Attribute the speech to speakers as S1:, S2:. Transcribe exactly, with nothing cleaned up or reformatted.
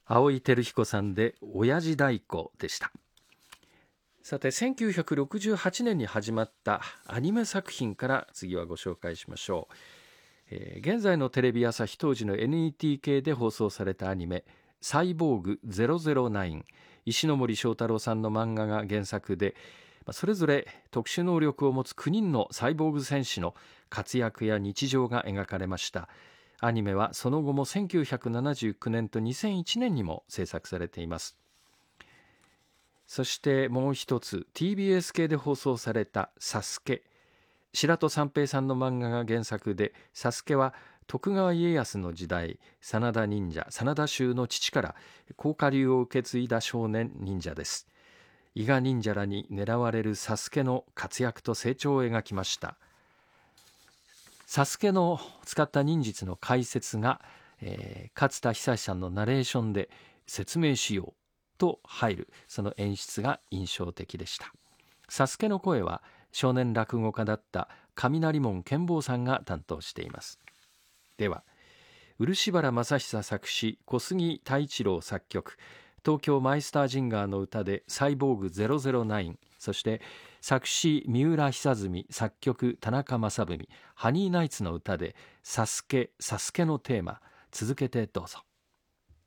S1: 青井輝彦さんで親父太鼓でした。さて、せんきゅうひゃくろくじゅうはちねんに始まったアニメ作品から次はご紹介しましょう。えー現在のテレビ朝日、当時の エヌイーティー 系で放送されたアニメサイボーグゼロゼロナイン、石ノ森章太郎さんの漫画が原作で、まあそれぞれ特殊能力を持つきゅうにんのサイボーグ戦士の活躍や日常が描かれました。アニメはその後もせんきゅうひゃくななじゅうきゅうねんとにせんいちねんにも制作されています。そしてもう一つ、 ティービーエス 系で放送されたサスケ、白戸三平さんの漫画が原作で、サスケは徳川家康の時代、真田忍者真田衆の父から甲賀流を受け継いだ少年忍者です。伊賀忍者らに狙われるサスケの活躍と成長を描きました。サスケの使った忍術の解説が、えー勝田久さんのナレーションで説明しようと入る、その演出が印象的でした。サスケの声は少年落語家だった雷門剣坊さんが担当しています。では、漆原正久作詞、小杉太一郎作曲、東京マイスタージンガーの歌でサイボーグゼロゼロナイン、そして作詞三浦久住、作曲田中正文、ハニーナイツの歌でサスケサスケのテーマ、続けてどうぞ。